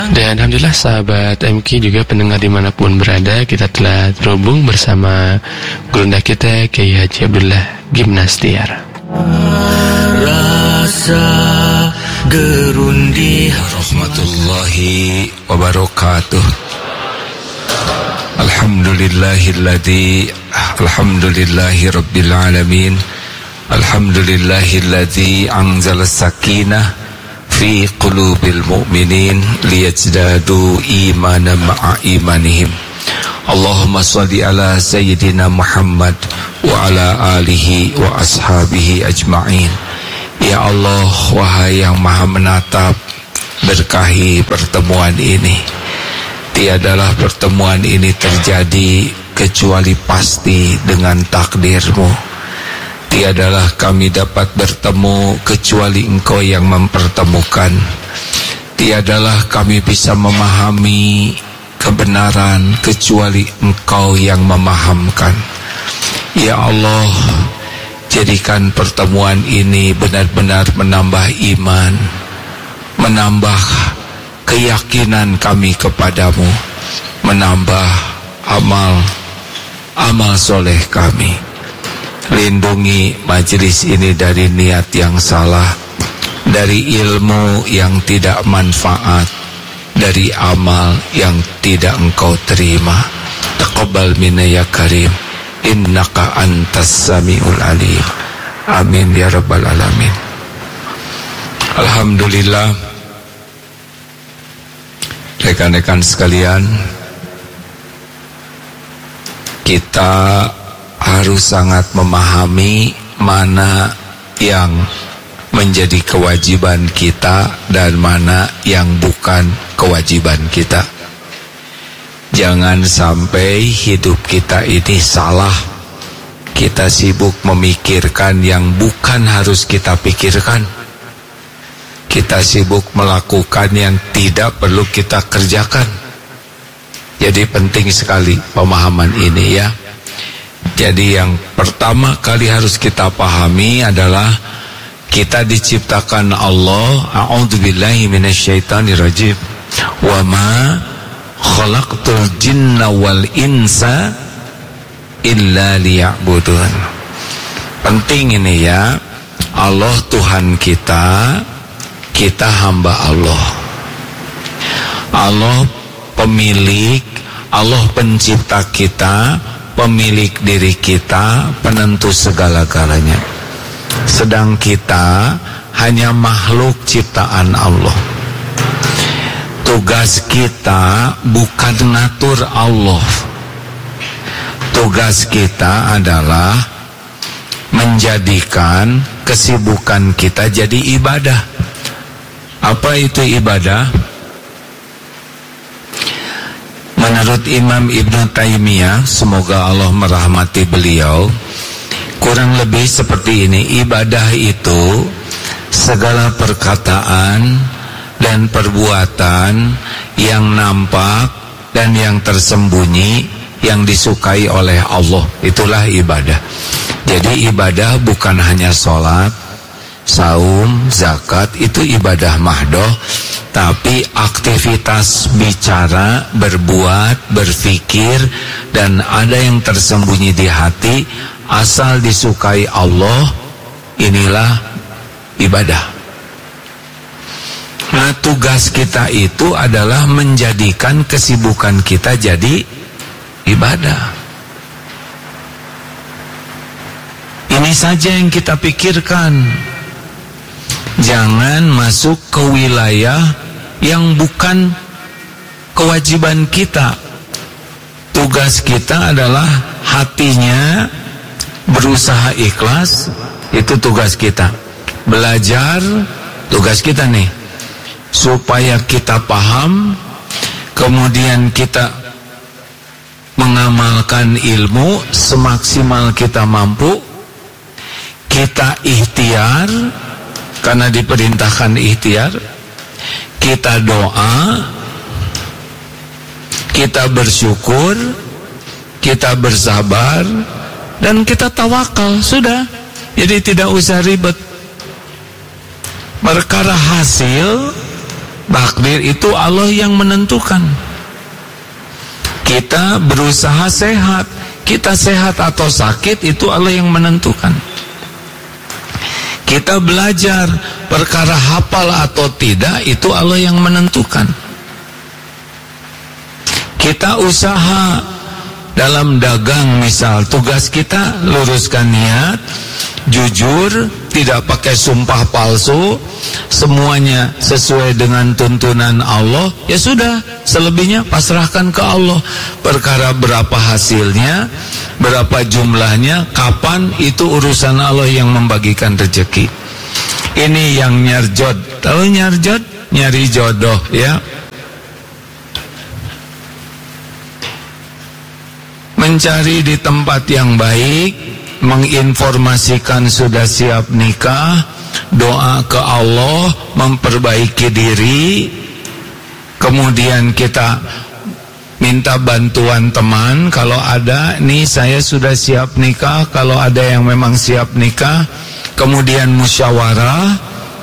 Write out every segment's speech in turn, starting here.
Dan alhamdulillah sahabat MQ juga pendengar dimanapun berada, kita telah terhubung bersama gurunda kita Kiai Haji Abdullah Gimnastiar. Rasa gerundi rahmatullahi wabarakatuh. Alhamdulillahi rabbil alamin. Alhamdulillahilladzi anzala sakinah fi qulubil mu'minin liyazdadu imanan ma'a imanihim. Allahumma shalli ala sayyidina Muhammad wa ala alihi wa ashabihi ajma'in. Ya Allah, wahai yang maha menatap, berkahi pertemuan ini. Tiadalah pertemuan ini terjadi kecuali pasti dengan takdir-Mu. Tiadalah kami dapat bertemu kecuali Engkau yang mempertemukan. Tiadalah kami bisa memahami kebenaran kecuali Engkau yang memahamkan. Ya Allah, jadikan pertemuan ini benar-benar menambah iman, menambah keyakinan kami kepadamu, menambah amal soleh kami. Lindungi majelis ini dari niat yang salah, dari ilmu yang tidak manfaat, dari amal yang tidak Engkau terima. Taqabbal minna ya karim, innaka antas samiul alim. Amin ya rabbal alamin. Alhamdulillah, rekan-rekan sekalian, kita harus sangat memahami mana yang menjadi kewajiban kita dan mana yang bukan kewajiban kita. Jangan sampai hidup kita ini salah. Kita sibuk memikirkan yang bukan harus kita pikirkan. Kita sibuk melakukan yang tidak perlu kita kerjakan. Jadi penting sekali pemahaman ini ya. Jadi yang pertama kali harus kita pahami adalah kita diciptakan Allah. A'udzubillahi minasyaitonirrajim. Wa ma khalaqtul jinna wal insa illa liya'budun. Penting ini ya. Allah Tuhan kita, kita hamba Allah. Allah pemilik, Allah pencipta kita, pemilik diri kita, penentu segala-galanya. Sedang kita hanya makhluk ciptaan Allah. Tugas kita bukan ngatur Allah. Tugas kita adalah menjadikan kesibukan kita jadi ibadah. Apa itu ibadah? Menurut Imam Ibn Taimiyah, semoga Allah merahmati beliau, kurang lebih seperti ini. Ibadah itu segala perkataan dan perbuatan yang nampak dan yang tersembunyi yang disukai oleh Allah. Itulah ibadah. Jadi ibadah bukan hanya sholat, saum, zakat, itu ibadah mahdoh. Tapi aktivitas bicara, berbuat, berfikir, dan ada yang tersembunyi di hati, asal disukai Allah, inilah ibadah. Nah, tugas kita itu adalah menjadikan kesibukan kita jadi ibadah. Ini saja yang kita pikirkan. Jangan masuk ke wilayah yang bukan kewajiban kita. Tugas kita adalah hatinya berusaha ikhlas, itu tugas kita. Belajar, tugas kita nih, supaya kita paham, kemudian kita mengamalkan ilmu semaksimal kita mampu. Kita ikhtiar, karena diperintahkan ikhtiar. Kita doa, kita bersyukur, kita bersabar, dan kita tawakal. Sudah. Jadi tidak usah ribet. Perkara hasil Takdir itu Allah yang menentukan. Kita berusaha sehat, kita sehat atau sakit itu Allah yang menentukan. Kita belajar perkara hafal atau tidak itu Allah yang menentukan. Kita usaha dalam dagang misal, tugas kita luruskan niat, jujur, tidak pakai sumpah palsu, semuanya sesuai dengan tuntunan Allah. Ya sudah, selebihnya pasrahkan ke Allah. Perkara berapa hasilnya, berapa jumlahnya, kapan, itu urusan Allah yang membagikan rezeki. Ini yang nyarjot. Tahu nyarjot? Nyari jodoh, ya. Mencari di tempat yang baik, menginformasikan sudah siap nikah, doa ke Allah, memperbaiki diri, kemudian kita minta bantuan teman, kalau ada, nih saya sudah siap nikah, kalau ada yang memang siap nikah, kemudian musyawarah,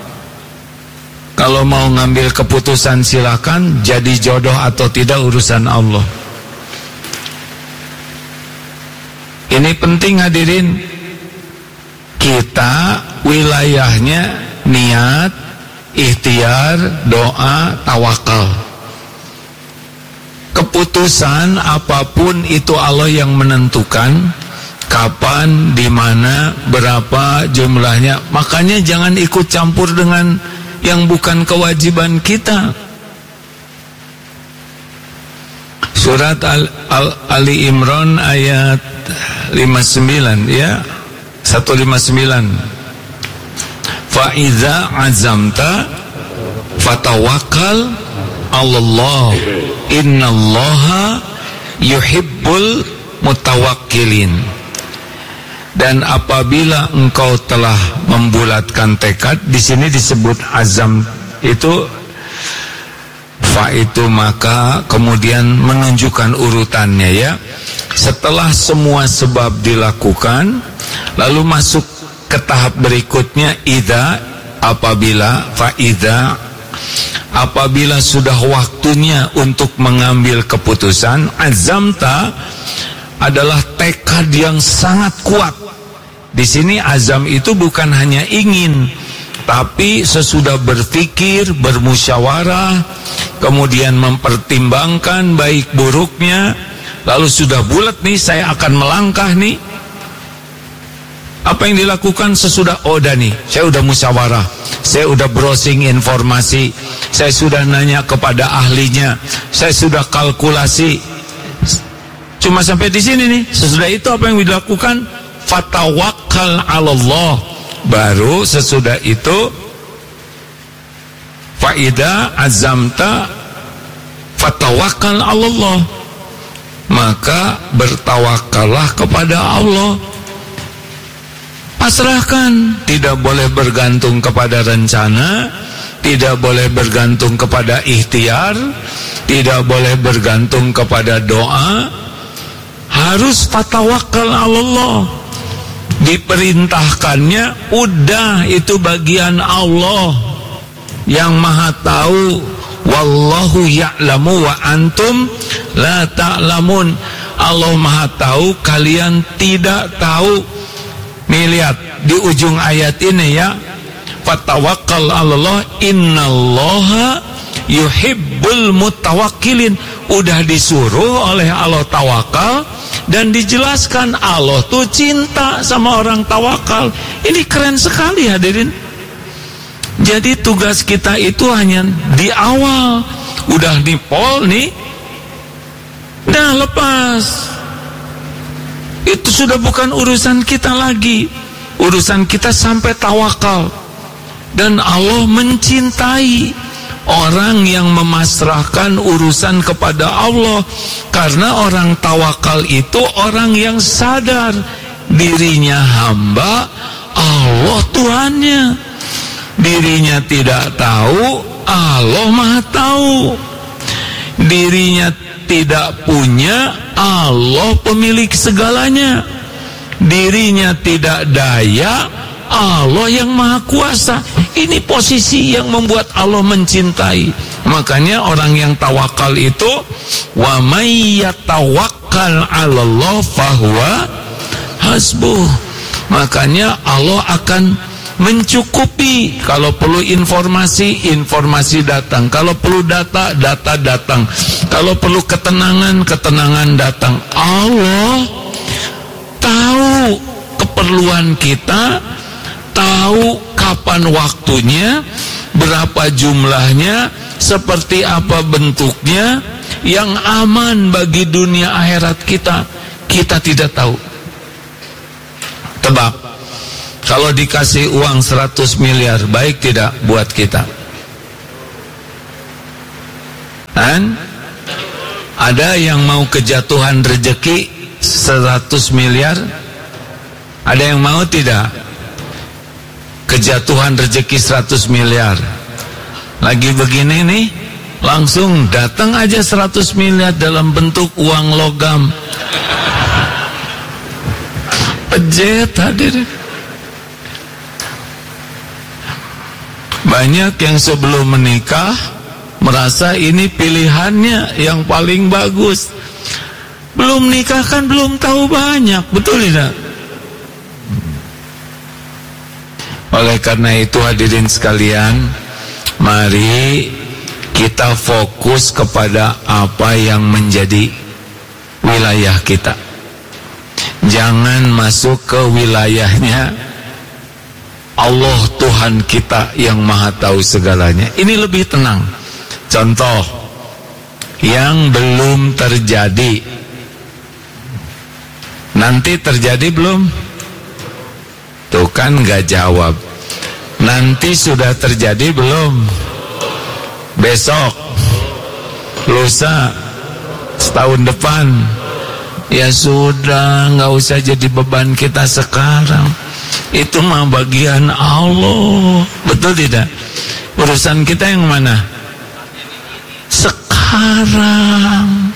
kalau mau ngambil keputusan silakan, jadi jodoh atau tidak urusan Allah. Ini penting hadirin. Kita wilayahnya niat, ikhtiar, doa, tawakal. Keputusan apapun itu Allah yang menentukan. Kapan, di mana, berapa jumlahnya. Makanya jangan ikut campur dengan yang bukan kewajiban kita. Surat Ali Imran ayat 59 ya, 159. Fa iza azamta fatawakkal 'alallah innallaha yuhibbul mutawakkilin. Dan apabila engkau telah membulatkan tekad, di sini disebut azam itu fa itu, maka kemudian menunjukkan urutannya ya. Setelah semua sebab dilakukan, lalu masuk ke tahap berikutnya, idza, apabila, fa idza, apabila sudah waktunya untuk mengambil keputusan. Azamta adalah tekad yang sangat kuat. Di sini azam itu bukan hanya ingin, tapi sesudah berpikir, bermusyawarah, kemudian mempertimbangkan baik buruknya, lalu sudah bulat nih, saya akan melangkah nih. Apa yang dilakukan sesudah, oh dah nih, saya udah musyawarah, saya udah browsing informasi, saya sudah nanya kepada ahlinya, saya sudah kalkulasi. Cuma sampai di sini nih. Sesudah itu apa yang dilakukan? Fatawakkal 'alallah. Baru sesudah itu, fa idza azamta fatawakkal 'alallah. Maka bertawakallah kepada Allah. Pasrahkan, tidak boleh bergantung kepada rencana, tidak boleh bergantung kepada ikhtiar, tidak boleh bergantung kepada doa. Harus fatawakkal 'alallah. Diperintahkannya, udah, itu bagian Allah yang Maha tahu. Wallahu ya'lamu wa antum la ta'lamun. Allah Maha tahu, kalian tidak tahu. Nih lihat di ujung ayat ini ya, fatawakkal 'alallah innallaha yuhibbul mutawakkilin. Udah disuruh oleh Allah tawakal, dan dijelaskan Allah tuh cinta sama orang tawakal. Ini keren sekali hadirin. Jadi tugas kita itu hanya di awal. Udah nipol nih, dah lepas. Itu sudah bukan urusan kita lagi. Urusan kita sampai tawakal. Dan Allah mencintai orang yang memasrahkan urusan kepada Allah. Karena orang tawakal itu orang yang sadar dirinya hamba, Allah Tuhannya. Dirinya tidak tahu, Allah Maha tahu. Dirinya tidak punya, Allah pemilik segalanya. Dirinya tidak daya, Allah yang Maha kuasa. Ini posisi yang membuat Allah mencintai. Makanya orang yang tawakal itu, wa may yatawakkal 'alallah fahuwa hasbuh. Makanya Allah akan mencukupi. Kalau perlu informasi datang. Kalau perlu data datang. Kalau perlu ketenangan datang. Allah tahu keperluan kita, tahu kapan waktunya, berapa jumlahnya, seperti apa bentuknya, yang aman bagi dunia akhirat kita tidak tahu. Tebak, kalau dikasih uang 100 miliar, baik tidak buat kita? Dan ada yang mau kejatuhan rezeki 100 miliar? Ada yang mau tidak? Kejatuhan rezeki 100 miliar. Lagi begini nih, langsung datang aja 100 miliar dalam bentuk uang logam. Pejet hadirin. Banyak yang sebelum menikah merasa ini pilihannya yang paling bagus. Belum nikah kan belum tahu banyak, betul tidak? Oleh karena itu hadirin sekalian, mari kita fokus kepada apa yang menjadi wilayah kita. Jangan masuk ke wilayahnya Allah Tuhan kita yang maha tahu segalanya. Ini lebih tenang. Contoh yang belum terjadi, nanti terjadi belum? Tuh kan gak jawab. Nanti sudah terjadi belum? Besok, lusa, setahun depan. Ya sudah, gak usah jadi beban kita sekarang. Itu mah bagian Allah. Betul tidak? Urusan kita yang mana? Sekarang.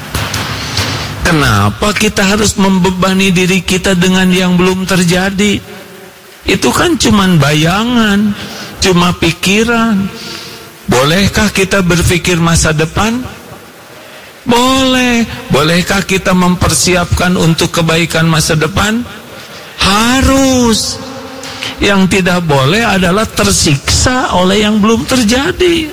Kenapa kita harus membebani diri kita dengan yang belum terjadi? Itu kan cuman bayangan, cuma pikiran. Bolehkah kita berpikir masa depan? Boleh. Bolehkah kita mempersiapkan untuk kebaikan masa depan? Harus. Yang tidak boleh adalah tersiksa oleh yang belum terjadi.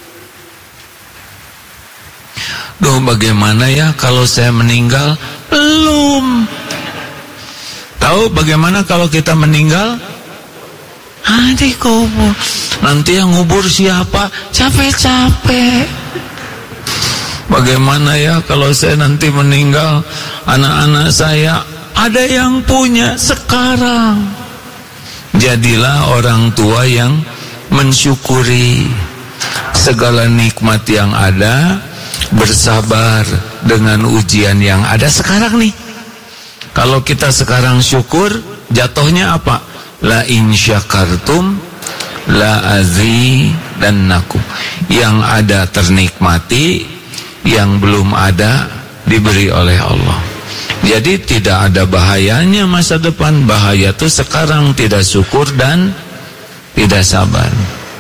Duh, bagaimana ya kalau saya meninggal? Belum. Tahu bagaimana kalau kita meninggal? Di kubur. Nanti yang ngubur siapa? Capek-capek. Bagaimana ya kalau saya nanti meninggal, anak-anak saya ada yang punya sekarang. Jadilah orang tua yang mensyukuri segala nikmat yang ada, bersabar dengan ujian yang ada sekarang nih. Kalau kita sekarang syukur, jatuhnya apa? La in syakartum la azidannakum. Yang ada ternikmati, yang belum ada diberi oleh Allah. Jadi tidak ada bahayanya masa depan. Bahaya itu sekarang tidak syukur dan tidak sabar.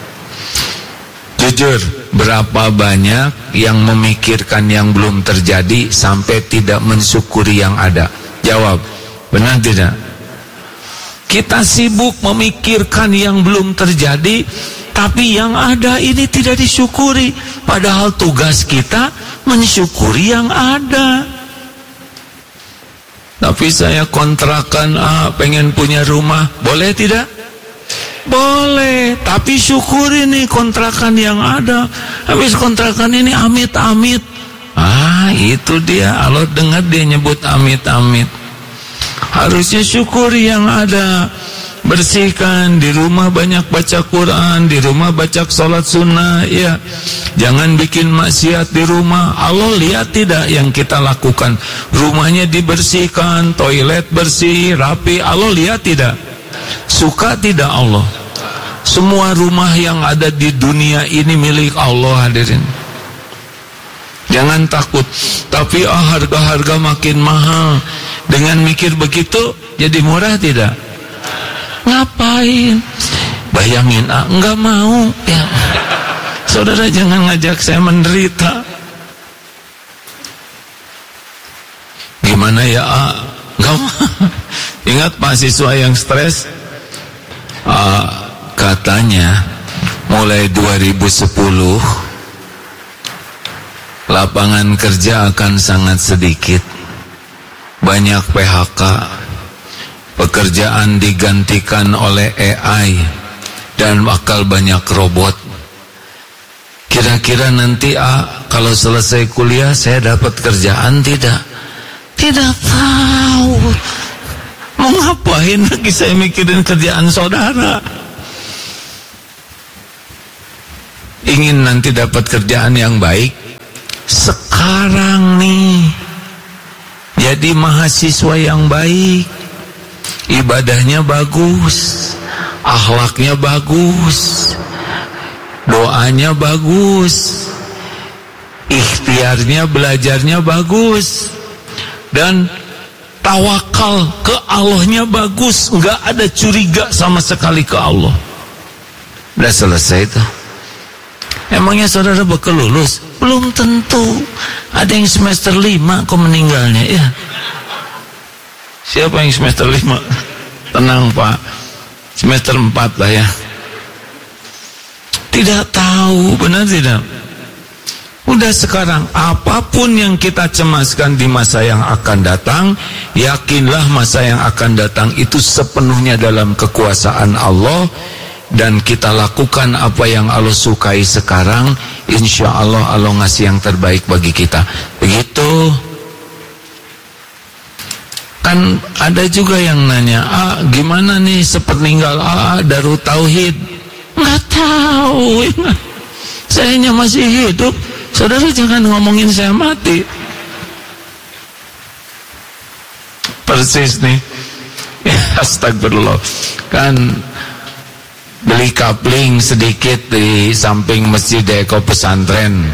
Jujur, berapa banyak yang memikirkan yang belum terjadi sampai tidak mensyukuri yang ada? Jawab, benar tidak? Kita sibuk memikirkan yang belum terjadi, tapi yang ada ini tidak disyukuri. Padahal tugas kita mensyukuri yang ada. Tapi saya kontrakan, pengen punya rumah, boleh tidak? Boleh, tapi syukuri nih kontrakan yang ada. Habis kontrakan ini amit-amit. Itu dia, Allah dengar dia nyebut amit-amit. Harusnya syukuri yang ada. Bersihkan, di rumah banyak baca Quran, di rumah baca sholat sunnah, ya. Jangan bikin maksiat di rumah. Allah lihat tidak yang kita lakukan? Rumahnya dibersihkan, toilet bersih, rapi. Allah lihat tidak? Suka tidak Allah? Semua rumah yang ada di dunia ini milik Allah, hadirin. Jangan takut. Tapi harga-harga makin mahal. Dengan mikir begitu, jadi murah tidak? Ngapain? Bayangin enggak mau ya. Saudara jangan ngajak saya menderita. Gimana ya enggak mau. Ingat mahasiswa yang stres, katanya mulai 2010 lapangan kerja akan sangat sedikit, banyak PHK, pekerjaan digantikan oleh AI dan bakal banyak robot. Kira-kira nanti kalau selesai kuliah saya dapat kerjaan tidak? Tidak tahu. Mau ngapain lagi saya mikirin kerjaan saudara? Ingin nanti dapat kerjaan yang baik sekarang nih. Jadi mahasiswa yang baik, ibadahnya bagus, akhlaknya bagus, doanya bagus, ikhtiarnya, belajarnya bagus, dan tawakal ke Allahnya bagus, nggak ada curiga sama sekali ke Allah. Udah selesai itu. Emangnya saudara bakal lulus? Belum tentu. Ada yang semester 5 kok meninggalnya ya. Siapa yang semester 5? Tenang Pak, semester 4 lah ya. Tidak tahu, benar tidak? Udah sekarang, apapun yang kita cemaskan di masa yang akan datang, yakinlah masa yang akan datang itu sepenuhnya dalam kekuasaan Allah. Dan kita lakukan apa yang Allah sukai sekarang, insya Allah Allah ngasih yang terbaik bagi kita. Begitu. Kan ada juga yang nanya, gimana nih sepeninggal Darut Tauhid? Nggak tahu. Sayanya masih hidup. Saudara jangan ngomongin saya mati. Persis nih. Astagfirullah. Kan beli kapling sedikit di samping Masjid Eko Pesantren.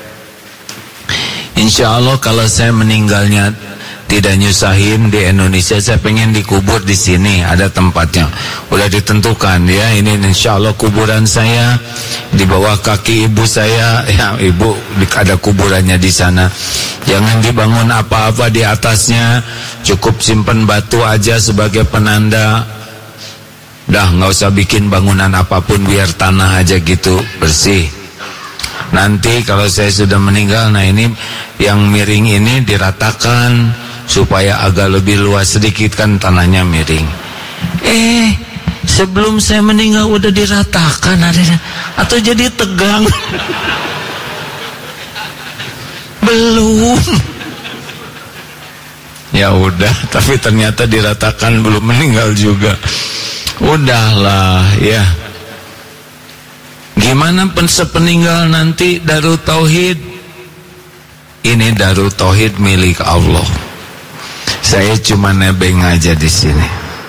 Insya Allah kalau saya meninggalnya tidak nyusahin di Indonesia, saya pengen dikubur di sini, ada tempatnya. Udah ditentukan ya, ini insya Allah kuburan saya di bawah kaki ibu saya. Ya ibu ada kuburannya di sana. Jangan dibangun apa-apa di atasnya, cukup simpen batu aja sebagai penanda. Dah nggak usah bikin bangunan apapun, biar tanah aja gitu bersih. Nanti kalau saya sudah meninggal, nah ini yang miring ini diratakan supaya agak lebih luas sedikit, kan tanahnya miring. Sebelum saya meninggal udah diratakan atau jadi tegang? Belum. Ya udah, tapi ternyata diratakan belum meninggal juga. Udahlah ya. Gimana sepeninggal nanti Darut Tauhid? Ini Darut Tauhid milik Allah. Saya cuma nebeng aja di sini.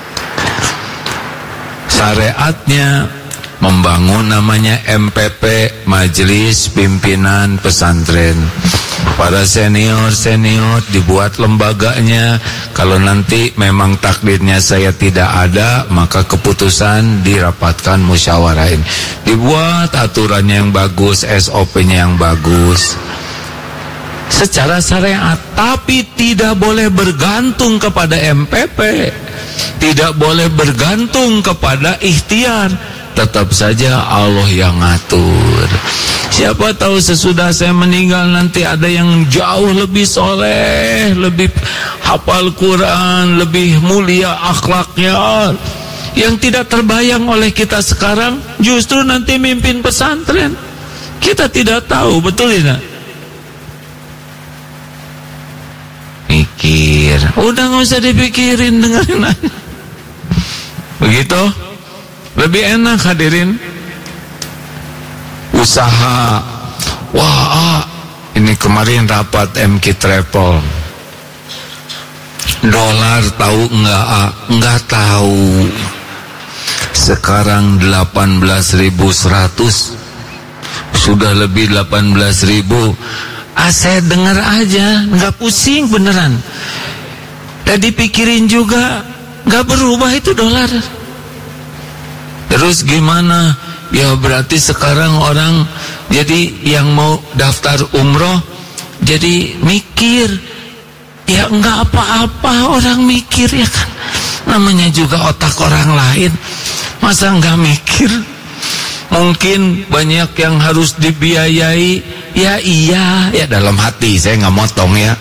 Syariatnya membangun namanya MPP, Majelis Pimpinan Pesantren. Para senior dibuat lembaganya. Kalau nanti memang takdirnya saya tidak ada, maka keputusan dirapatkan musyawarahin. Dibuat aturannya yang bagus, SOP-nya yang bagus secara syariat, tapi tidak boleh bergantung kepada MPP, tidak boleh bergantung kepada ikhtiar. Tetap saja Allah yang ngatur. Siapa tahu sesudah saya meninggal nanti ada yang jauh lebih soleh, lebih hafal Quran, lebih mulia akhlaknya, yang tidak terbayang oleh kita sekarang, justru nanti mimpin pesantren. Kita tidak tahu, betul tidak? Mikir, udah nggak usah dipikirin, dengerin aja. Begitu lebih enak hadirin. Usaha, wah ini kemarin rapat MK Travel, dolar tahu enggak tahu. Sekarang 18.100, sudah lebih 18.000. Saya dengar aja, enggak pusing beneran. Dan dipikirin juga, enggak berubah itu dolar. Terus gimana? Ya berarti sekarang orang jadi yang mau daftar umroh jadi mikir. Ya enggak apa-apa orang mikir ya kan. Namanya juga otak orang lain. Masa enggak mikir? Mungkin banyak yang harus dibiayai. Ya iya, ya dalam hati saya enggak motong ya.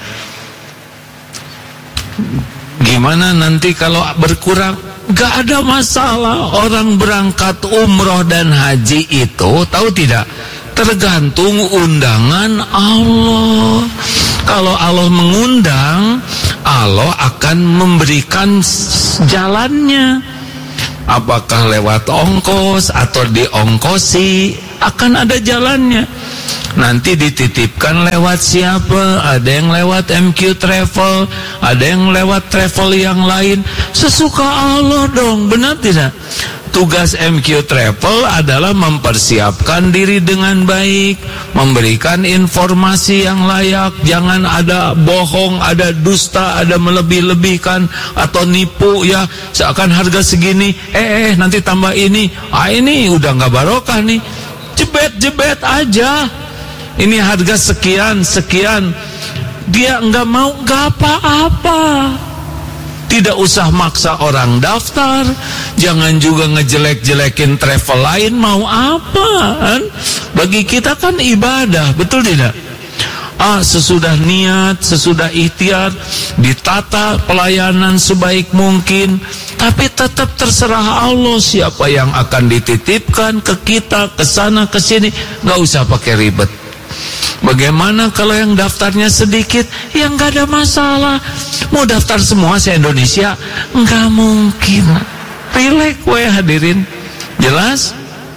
Gimana nanti kalau berkurang? Gak ada masalah. Orang berangkat umroh dan haji itu, tahu tidak? Tergantung undangan Allah. Kalau Allah mengundang, Allah akan memberikan jalannya. Apakah lewat ongkos atau diongkosi, akan ada jalannya. Nanti dititipkan lewat siapa? Ada yang lewat MQ Travel, ada yang lewat travel yang lain. Sesuka Allah dong, benar tidak? Tugas MQ Travel adalah mempersiapkan diri dengan baik, memberikan informasi yang layak. Jangan ada bohong, ada dusta, ada melebih-lebihkan atau nipu ya. Seakan harga segini, nanti tambah ini. Ini udah nggak barokah nih. Jebet-jebet aja. Ini harga sekian. Dia nggak mau, nggak apa-apa. Tidak usah maksa orang daftar. Jangan juga ngejelek-jelekin travel lain. Mau apa kan? Bagi kita kan ibadah, betul tidak? Sesudah niat, sesudah ikhtiar, ditata pelayanan sebaik mungkin. Tapi tetap terserah Allah siapa yang akan dititipkan ke kita, ke sana, ke sini. Nggak usah pakai ribet. Bagaimana kalau yang daftarnya sedikit? Ya nggak ada masalah. Mau daftar semua se-Indonesia? Nggak mungkin. Relax we hadirin. Jelas?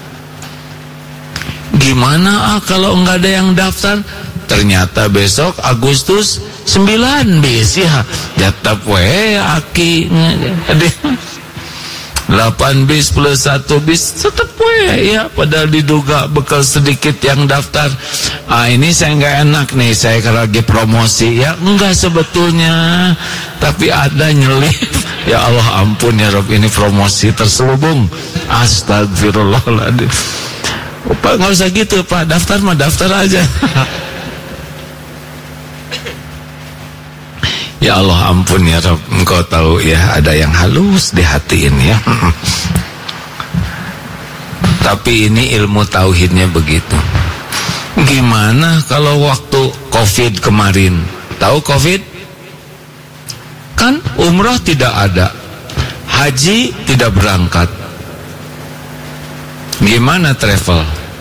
Gimana kalau nggak ada yang daftar? Ternyata besok Agustus 9 bis ya. Jatap we aki. 8 bis plus 1 bis tetap we ya. Padahal diduga bekal sedikit yang daftar. Ini saya nggak enak nih, saya lagi promosi ya. Enggak sebetulnya, tapi ada nyelip. Ya Allah ampun ya Rob, ini promosi terselubung. Astagfirullahaladzim. Pak nggak usah gitu Pak, daftar mah daftar aja. Ya Allah ampun ya Rob, engkau tahu ya ada yang halus di hati ini ya. Tapi ini ilmu tauhidnya begitu. Gimana kalau waktu Covid kemarin? Tahu Covid? Kan umrah tidak ada, haji tidak berangkat. Gimana travel?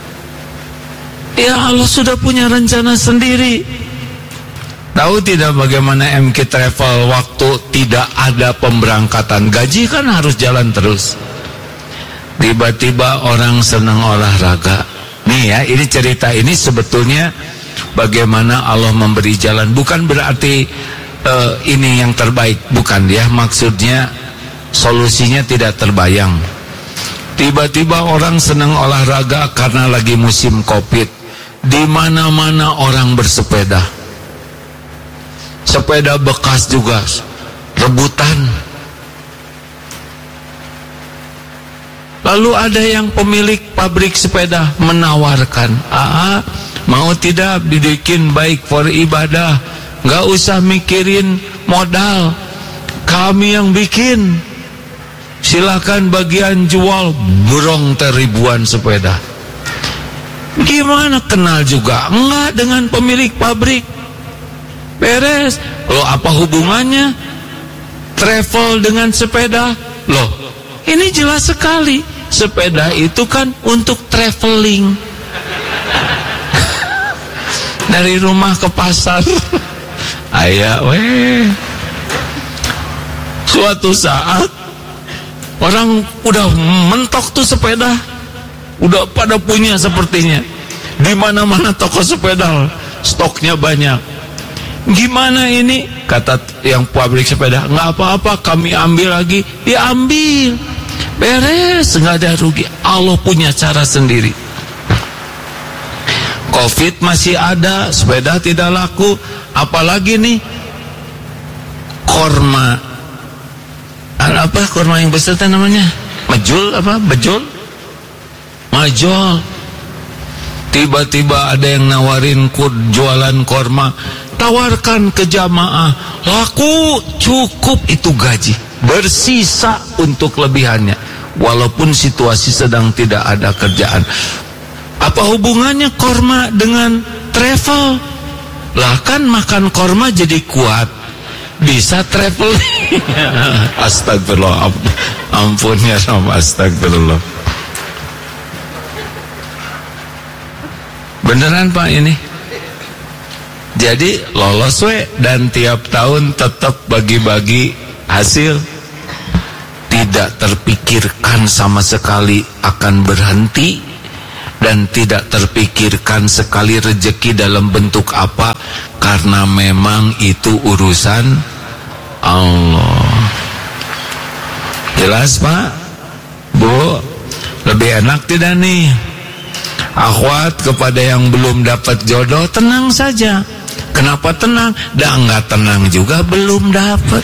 Ya Allah sudah punya rencana sendiri. Tahu tidak bagaimana MQ Travel waktu tidak ada pemberangkatan? Gaji kan harus jalan terus. Tiba-tiba orang senang olahraga. Nih ya, ini cerita ini sebetulnya bagaimana Allah memberi jalan. Bukan berarti ini yang terbaik, bukan ya. Maksudnya solusinya tidak terbayang. Tiba-tiba orang senang olahraga karena lagi musim Covid. Di mana-mana orang bersepeda. Sepeda bekas juga rebutan. Lalu ada yang pemilik pabrik sepeda menawarkan, mau tidak dibikin baik for ibadah, nggak usah mikirin modal, kami yang bikin, silakan bagian jual. Burung ribuan sepeda. Gimana kenal juga? Enggak dengan pemilik pabrik. Beres. Loh apa hubungannya travel dengan sepeda? Loh ini jelas sekali. Sepeda itu kan untuk traveling. Dari rumah ke pasar. Ayah weh. Suatu saat orang udah mentok tuh sepeda. Udah pada punya sepertinya. Di mana-mana toko sepeda stoknya banyak. Gimana ini? Kata yang pabrik sepeda, nggak apa-apa, kami ambil lagi. Diambil. Beres, nggak ada rugi. Allah punya cara sendiri. Covid masih ada, sepeda tidak laku. Apalagi nih korma. Apa korma yang besar namanya? Mejul apa? Bejul? majol. Tiba-tiba ada yang nawarin jualan korma, tawarkan ke jamaah, laku, cukup itu gaji, bersisa untuk lebihannya, walaupun situasi sedang tidak ada kerjaan. Apa hubungannya korma dengan travel? Lah kan makan korma jadi kuat, bisa traveling. Astagfirullah, ampun ya Rabb, astagfirullah. Beneran Pak ini. Jadi lolos we, dan tiap tahun tetap bagi-bagi hasil. Tidak terpikirkan sama sekali akan berhenti, dan tidak terpikirkan sekali rezeki dalam bentuk apa, karena memang itu urusan Allah. Jelas Pak? Bu, lebih enak tidak nih? Akhwat, kepada yang belum dapat jodoh, tenang saja. Kenapa tenang? Dah enggak tenang juga belum dapat.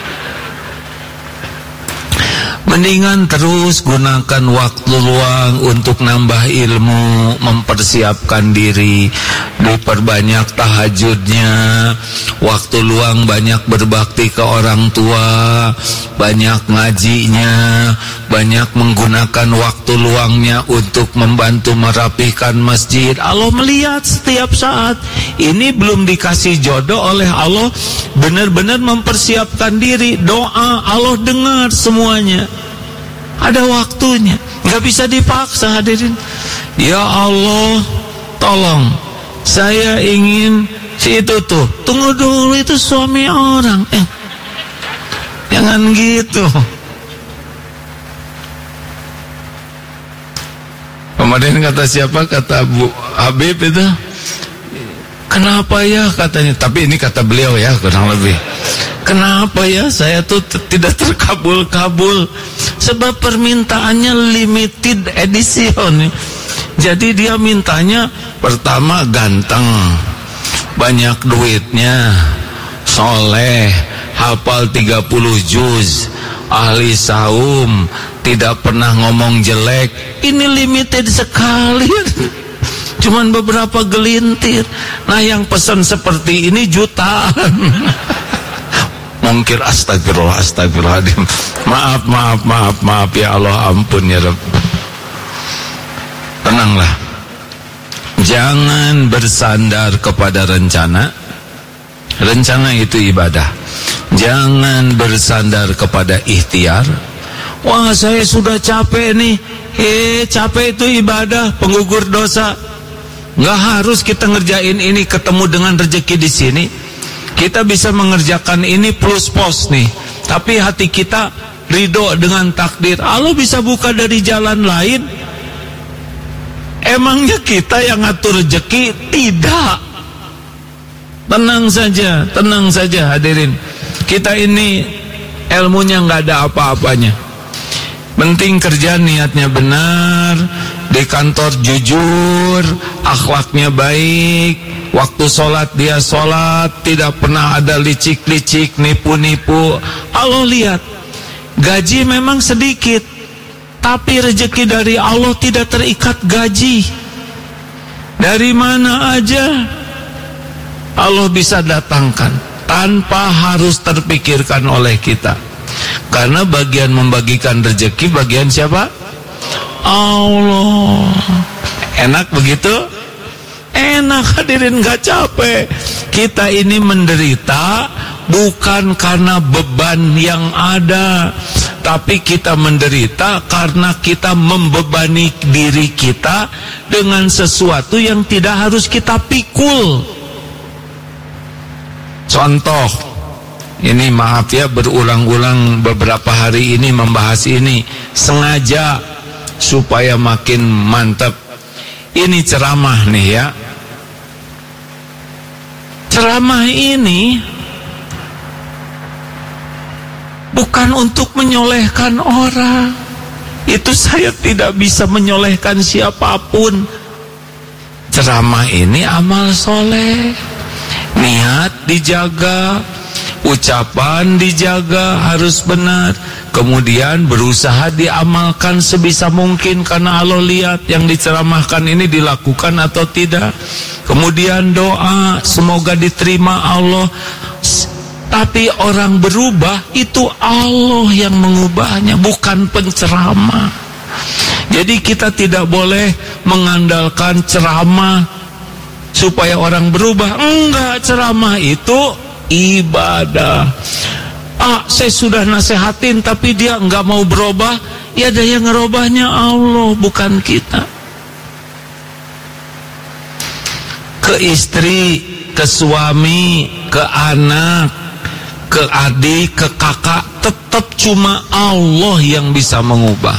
Mendingan terus gunakan waktu luang untuk nambah ilmu, mempersiapkan diri, diperbanyak tahajudnya, waktu luang banyak berbakti ke orang tua, banyak ngajinya, banyak menggunakan waktu luangnya untuk membantu merapihkan masjid. Allah melihat setiap saat. Ini belum dikasih jodoh oleh Allah, benar-benar mempersiapkan diri, doa, Allah dengar semuanya. Ada waktunya, nggak bisa dipaksa hadirin. Ya Allah, tolong, saya ingin si itu tuh. Tunggu dulu, itu suami orang. Jangan gitu. Kemarin kata siapa? Kata Bu Habib itu. Kenapa ya katanya? Tapi ini kata beliau ya, kurang lebih. Kenapa ya saya tuh tidak terkabul-kabul? Sebab permintaannya limited edition. Jadi dia mintanya pertama ganteng, banyak duitnya, soleh, hafal 30 juz, ahli saum, tidak pernah ngomong jelek. Ini limited sekali. Cuman beberapa gelintir. Nah yang pesan seperti ini jutaan. Mungkir, astagfirullah, astagfirullahaladzim. Maaf ya Allah, ampun ya Rabb. Tenanglah. Jangan bersandar kepada rencana. Rencana itu ibadah. Jangan bersandar kepada ikhtiar. Wah, saya sudah capek nih. Capek itu ibadah, penggugur dosa. Nggak harus kita ngerjain ini ketemu dengan rezeki di sini. Kita bisa mengerjakan ini plus pos nih, tapi hati kita ridho dengan takdir. Allah bisa buka dari jalan lain. Emangnya kita yang ngatur rezeki? Tidak. Tenang saja hadirin. Kita ini ilmunya nggak ada apa-apanya. Penting kerja niatnya benar, di kantor jujur, akhlaknya baik, waktu sholat dia sholat, tidak pernah ada licik-licik, nipu-nipu. Allah lihat, gaji memang sedikit, tapi rezeki dari Allah tidak terikat gaji. Dari mana aja Allah bisa datangkan, tanpa harus terpikirkan oleh kita. Karena bagian membagikan rezeki bagian siapa? Allah. Enak begitu? Enak hadirin, gak capek. Kita ini menderita bukan karena beban yang ada, tapi kita menderita karena kita membebani diri kita dengan sesuatu yang tidak harus kita pikul. Contoh, ini maaf ya, berulang-ulang beberapa hari ini membahas ini, sengaja supaya makin mantap. Ini ceramah nih ya. Ceramah ini bukan untuk menyolehkan orang. Itu saya tidak bisa menyolehkan siapapun. Ceramah ini amal soleh. Niat dijaga, ucapan dijaga, harus benar. kemudian berusaha diamalkan sebisa mungkin karena Allah lihat yang diceramahkan ini dilakukan atau tidak. Kemudian doa semoga diterima Allah. Tapi orang berubah itu Allah yang mengubahnya, bukan penceramah. Jadi kita tidak boleh mengandalkan ceramah supaya orang berubah. Enggak, ceramah itu ibadah. Saya sudah nasehatin tapi dia enggak mau berubah. Ya ada yang ngerubahnya Allah, bukan kita. Ke istri, ke suami, ke anak, ke adik, ke kakak, tetap cuma Allah yang bisa mengubah.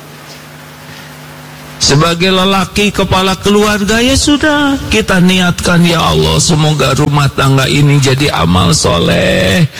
Sebagai lelaki kepala keluarga, ya sudah, kita niatkan, ya Allah semoga rumah tangga ini jadi amal soleh.